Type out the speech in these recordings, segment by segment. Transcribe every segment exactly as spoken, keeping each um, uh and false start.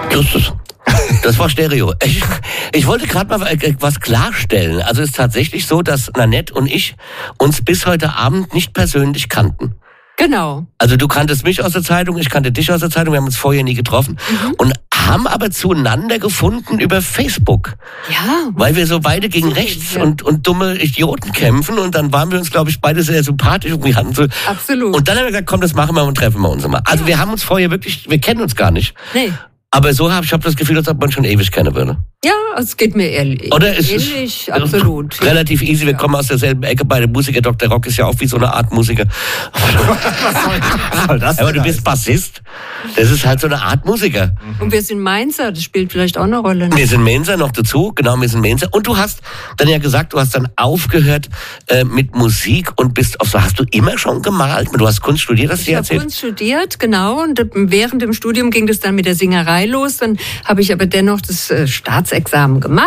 Justus. Das war Stereo. Ich, ich wollte gerade mal was klarstellen. Also es ist tatsächlich so, dass Nanette und ich uns bis heute Abend nicht persönlich kannten. Genau. Also du kanntest mich aus der Zeitung, ich kannte dich aus der Zeitung, wir haben uns vorher nie getroffen mhm. und haben aber zueinander gefunden über Facebook. Ja. Weil wir so beide gegen rechts ja. und, und dumme Idioten kämpfen und dann waren wir uns, glaube ich, beide sehr sympathisch und wir hatten so. Absolut. Und dann haben wir gesagt, komm, das machen wir und treffen wir uns mal. Also ja. wir haben uns vorher wirklich, wir kennen uns gar nicht. Nee. Aber so habe ich hab das Gefühl, als ob man schon ewig kennen würde. Ja, es geht mir ehrlich. Oder ist ähnlich, es absolut. Relativ easy, wir ja. kommen aus derselben Ecke, beide Musiker. Doktor Rock ist ja auch wie so eine Art Musiker. Was soll, was soll das Aber du bist Bassist. Das ist halt so eine Art Musiker. Und wir sind Mainzer, das spielt vielleicht auch eine Rolle. Ne? Wir sind Mainzer noch dazu, genau, wir sind Mainzer. Und du hast dann ja gesagt, du hast dann aufgehört äh, mit Musik und bist auf so, hast du immer schon gemalt? Du hast Kunst studiert, hast du Ich erzählt? Ich habe Kunst studiert, genau. Und während dem Studium ging das dann mit der Singerei los. Dann habe ich aber dennoch das äh, Staatsexamen gemacht.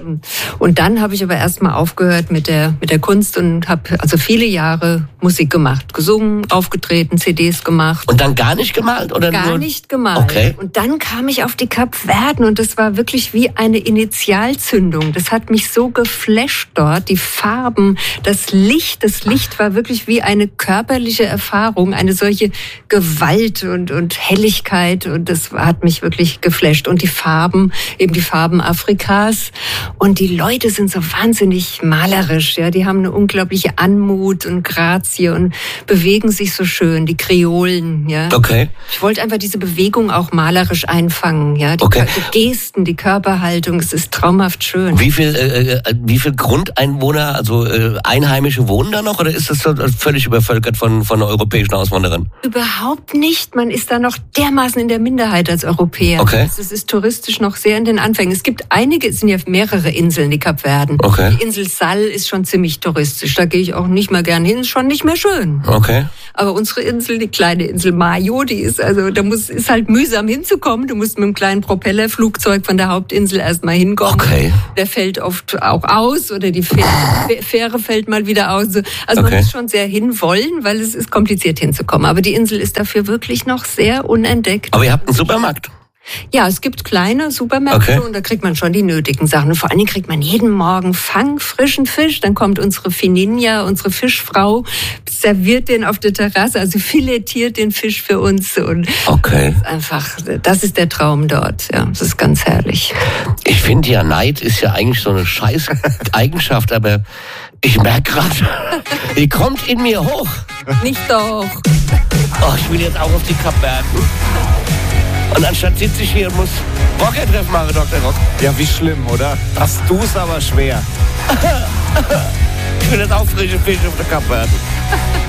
Und dann habe ich aber erstmal aufgehört mit der, mit der Kunst und habe also viele Jahre Musik gemacht. Gesungen, aufgetreten, C Ds gemacht. Und dann gar nicht gemalt? Oder gar nur? nicht gemalt. Okay. Und dann kam ich auf die Kapverden und das war wirklich wie eine Initialzündung. Das hat mich so geflasht dort. Die Farben, das Licht. Das Licht war wirklich wie eine körperliche Erfahrung. Eine solche Gewalt und, und Helligkeit. Und das hat mich wirklich geflasht. Und die Farben, eben die Farben Afrikas. Und die Leute sind so wahnsinnig malerisch. Ja, die haben eine unglaubliche Anmut und Grazie und bewegen sich so schön. Die Kreolen. Ja. Okay. Ich wollte einfach diese Bewegung auch malerisch einfangen. Ja, die, okay. die Gesten, die Körperhaltung. Es ist traumhaft schön. Wie viel, äh, wie viel Grundeinwohner, also äh, Einheimische wohnen da noch, oder ist das so völlig übervölkert von von europäischen Auswanderern? Überhaupt nicht. Man ist da noch dermaßen in der Minderheit als Europäer. Okay. Es ist touristisch noch sehr in den Anfängen. Es gibt einige, es sind ja mehrere Inseln, die Kapverden. Okay. Die Insel Sal ist schon ziemlich touristisch. Da gehe ich auch nicht mehr gern hin. Ist schon nicht mehr schön. Okay. Aber unsere Insel, die kleine Insel Mayo, die ist also, da muss ist halt mühsam hinzukommen. Du musst mit einem kleinen Propellerflugzeug von der Hauptinsel erstmal hinkommen. Okay. Der fällt oft auch aus oder die Fähre, Fähre fällt mal wieder aus. Also okay. man muss schon sehr hinwollen, weil es ist kompliziert hinzukommen. Aber die Insel ist dafür wirklich noch sehr unentdeckt. Aber ihr habt einen Supermarkt? Ja, es gibt kleine Supermärkte okay. und da kriegt man schon die nötigen Sachen. Und vor allen Dingen kriegt man jeden Morgen fangfrischen Fisch. Dann kommt unsere Fininja, unsere Fischfrau, serviert den auf der Terrasse, also filetiert den Fisch für uns. Und okay. Das ist einfach, das ist der Traum dort. Ja, das ist ganz herrlich. Ich finde ja, Neid ist ja eigentlich so eine scheiß Eigenschaft, aber ich merke gerade, die kommt in mir hoch. Nicht doch. Oh, ich will jetzt auch auf die Kapverden. Und anstatt sitze ich hier und muss Rocker-Treff machen, Doktor Rock. Ja, wie schlimm, oder? Hast du's aber schwer. Ich will jetzt auch frische Fische auf der Kapverden.